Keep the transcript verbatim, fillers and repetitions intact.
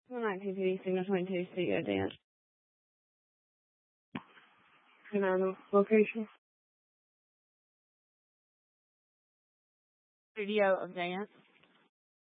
Good night, P P D, Signal twenty-two, Studio Dance. Can I know location? Studio of Dance.